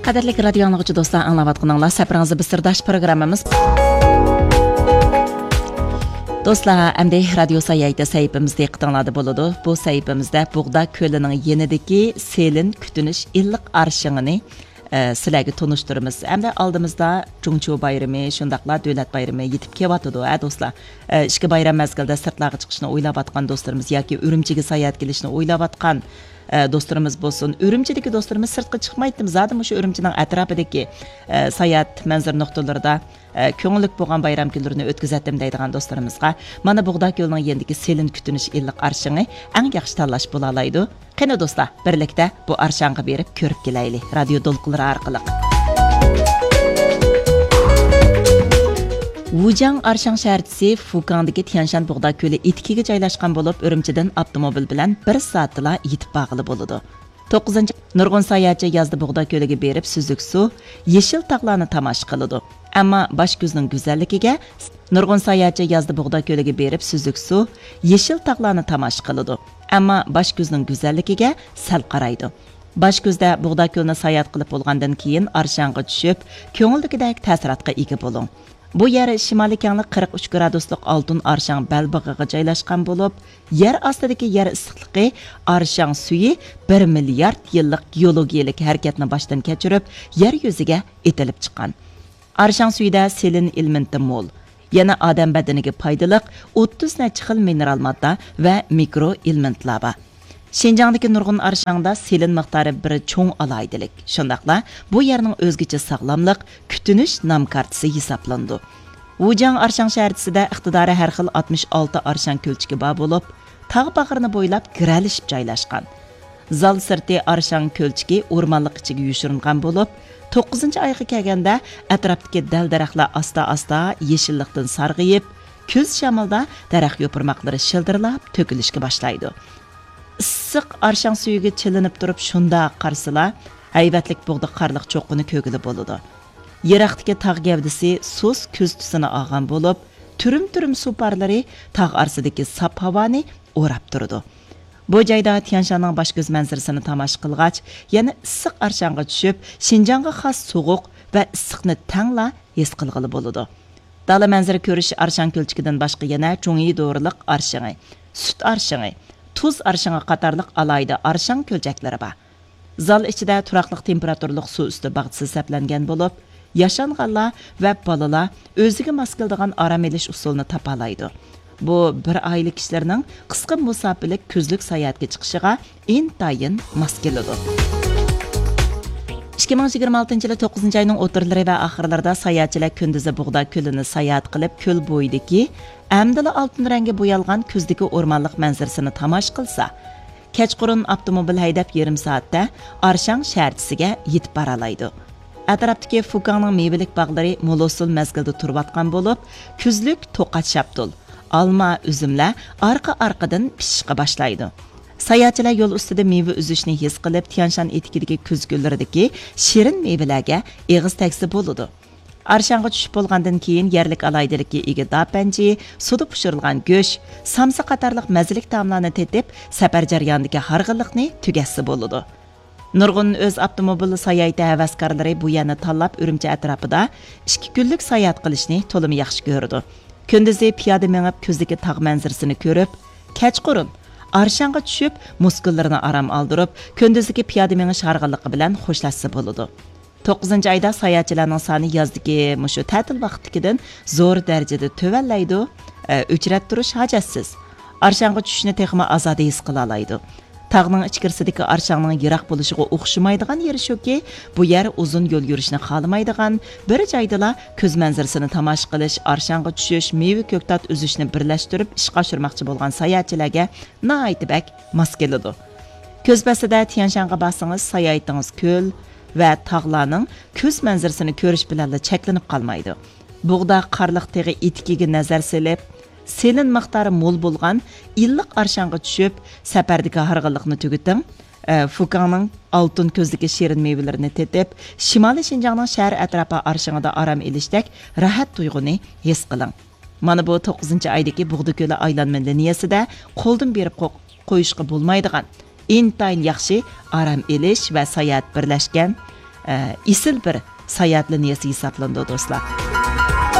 Qadarlik radio anlıqçı dostlar, anlavatqınlar, səpranızı bisirdaş programımız. Dostlar, əmdə radio sayayda səhifəmizdə iqtanladı boludu. Bu səhifəmizdə Buğda Kölünün yenidiki selin kütünüş illik arşığını sizlərə tanışdırırıq. Əmdə aldığımızda Cunçu bayramı, şundaqla dövlət bayramı yetib kelatıdı, dostlar. İşki bayram məzgildə sırtlağa çıxışını oylab atqan dostlarımız yoki Ürümçiga sayat kelishini oylab atqan dostlarımız bolsun. Ürümçidagi dostlarımız sirtqa chiqmaydi. Zadım o'sha Ürümchining atrofidagi sayat manzar nuqtalarida ko'ngillik bo'lgan bayram kunlarini o'tkazatdim deydigan do'stlarimizga mana Buğda Kölüning yendiki selin kütünüş illik arşını eng yaxshi tanlash bo'la oladi. Qani do'stlar, birlikda bu arşanga berib ko'rib kelaylik radio to'lqinlari orqali. Wujang Arshang shaharchisi Fukangdagi Tianshan Buğda Kölü etkiga joylashgan bo'lib, Ürümchidan avtomobil bilan 1 soatda yetib bag'ili bo'ladi. 9. Nurg'un sayohatchi yazda Buğda Kölüga berib suzuk suv, yeshil tog'larni tomosha qiladi. Ammo Boshko'zning go'zalligiga Nurg'un sayohatchi yazda Buğda Kölüga berib suzuk suv, yeshil tog'larni tomosha qiladi. Ammo Boshko'zning go'zalligiga sal qaraydi. Boshko'zda Buğda Kölüni sayohat qilib bo'lgandan keyin Arshanga tushib, ko'ngildagidek ta'sirotga ega bo'ling. Bu yer shimoliy kenglik 43 graduslik Altun Arshang balbig'iga joylashgan bo'lib, yer ostidagi yer issiqligi Arshang suyi 1 milliard yillik geologiyalik harakatni boshdan kechirib, yer yuziga etilib chiqqan. Arshang suyida selin elementi mo'l. Yana odam badaniga foydali 30 necha xil mineral modda va mikro elementlar bor. Şinjandagi Nurg'un Arshangda selin miqdori bir cho'ng alaydilik. Shundaqla bu yerning o'zgacha sog'lomlik kutinish nom kartasi hisoblandi. Wujang Arshang shaharchisida iqtidori har xil 66 arshang ko'lchigi bor bo'lib, tog' bag'rini bo'ylab giralishib joylashgan. Zal sirti arshang ko'lchigi o'rmonlik ichiga yushiringan bo'lib, 9-oyga kelganda atrofdagi dal-daraxtlar asta-asta yeshillikdan sarg'ayib, kuz shamolda daraxt yo'pirmoqlari shildirlab to'kilishga boshlaydi. Issiq arshang suyiga chilinib turib shunda qarsilar, haybatlik bug'da qarliq cho'qqini ko'gili bo'ladi. Yiroqdagi tog' gavdasi sus kuz tusini olgan bo'lib, turim-turim suv parlari tog' orsidagi sap havoni o'rab turdi. Bu joyda Tianshanning Boshko'z manzarasini tomosha qilgach, yana issiq arshanga tushib, Shinjongga xos sovuq va issiqni tangla his qilg'ili bo'ladi. Dala manzara ko'rish arshang ko'lchigidan boshqa yana cho'ngi do'rliq arshangi, sut arshangi, tuz arshangi qatorliq alayda arshang ko'lchaklari bor. Zal ichida turaqliq temperaturliq suv usti bag'chisi saplangan bo'lib, yashanganlar va bolalar o'ziga mos keladigan orom olish usulini topalaydi. Bu bir oila kishilarning qisqa musofirlik kuzlik sayohatga chiqishiga intayin mos keladi. 2026-yil 9-oyning o'rtalari va oxirlarida sayohatchilar kunduzi Buğda Kölüni sayohat qilib, ko'l bo'yidagi amdila oltin rangga bo'yalgan kuzdagi o'rmonlik manzarasini tomosha qilsa, kechqurun avtomobil haydab yarim soatda Arshang shaharchisiga yetib baralaydi. Atrofdagi Fukangning mevalik bog'lari mo'losul mazgilda turib bo'lib, kuzlik to'qat shaptul, alma, uzumlar orqa-orqadan pishishga boshlaydi. Sayohatchilar yo'l ustida meva uzishni his qilib, Tianshan etikidagi kuz gullaridagi shirin mevalarga eg'iz tagsi bo'ladi. Arshanga tushib bo'lgandan keyin yerlik alaydilikka ega dapanji, suvda pishirilgan go'sht, samsa qatorliq mazalik taomlarni tetib, safar jarayonidagi harg'inlikni tugasi bo'ladi. Nurg'un o'z avtomobili sayohati havaskorlari bu yerni tanlab Ürümchi atrofida 2 kunlik sayohat qilishni to'lim yaxshi ko'rdi. Kunduzi piyoda mengib ko'zdagi tog' manzarasini ko'rib, kechqurun Arshanga tushib, muskullarini aram oldirib, kunduzgi piyoda mengish harg'inligi bilan xo'shlashsa bo'ladi. 9-oyda sayohatchilarning soni yozdagi mushu ta'til vaqtidan zo'r darajada tuvallaydi. O'chirib turish hajatsiz. Arshanga tushishni texma azodi his qila oladi. Tog'ning ichkarisidagi arshangning yiroq bo'lishiga o'xshamaydigan yeri shuki, bu yer uzun yo'l yurishni xohlamaydigan, bir joydala ko'z manzarasini tomosha qilish, arshanga tushish, meva ko'ktat uzishni birlashtirib ishga oshirmoqchi bo'lgan sayohatchilarga noaytibak mos keladi. Ko'z basida Tianshanga borsangiz, sayohatingiz ko'l va tog'larning ko'z manzarasini ko'rish bilan cheklanib qolmaydi. Buğda qarliq teg'i etikiga nazar selib, selin miqdori mo'l bo'lgan illiq arshanga tushib, safardagi harg'inlikni tugating. Fukangning oltin ko'zdagi shirin mevalarini tetib, Shimoliy Shinjongning shahar atrofi arshangida orom elishdek rahat tuyg'uni his qiling. Mana bu 9-oydagi Buğda Kölü aylanma liniyasida qo'ldan berib qo'yishga bo'lmaydigan intayin yaxshi orom elish va sayohat birlashgan isil bir sayohat liniyasi hisoblanadi do'stlar.